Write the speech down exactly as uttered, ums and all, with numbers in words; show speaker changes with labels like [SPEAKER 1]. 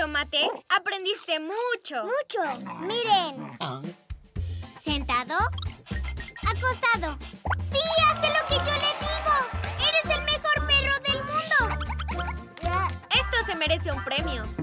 [SPEAKER 1] Tomate. Aprendiste mucho.
[SPEAKER 2] Mucho. Miren.
[SPEAKER 3] Ah.
[SPEAKER 2] Sentado. Acostado. ¡Sí, hace lo que yo le digo! ¡Eres el mejor perro del mundo!
[SPEAKER 1] Esto se merece un premio.